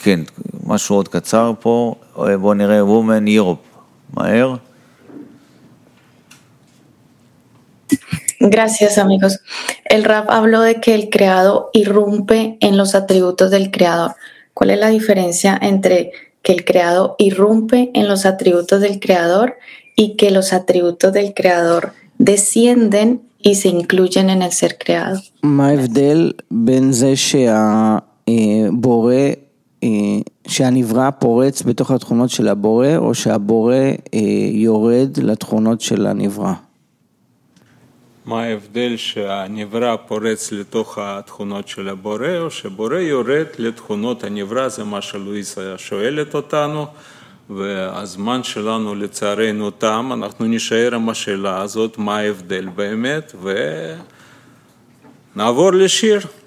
כן, משהו עוד קצר פה, בואו נראה Women Europe, מהר. Gracias, amigos. El rap habló de que el creado irrumpe en los atributos del creador. ¿Cuál es la diferencia entre que el creado irrumpe en los atributos del creador y que los atributos del creador descienden y se incluyen en el ser creado? מה ההבדל בין זה שהבורא, שהנברא פורץ בתוך התכונות של הבורא, או שהבורא יורד לתכונות של הנברא? מה ההבדל שהנברא פורץ לתוך התכונות של הבורא, או שבורא יורד לתכונות הנברא? זה מה שלואיסה שואלת אותנו, והזמן שלנו לצערנו תם, אנחנו נשאר עם השאלה הזאת, מה ההבדל באמת, ונעבור לשיר.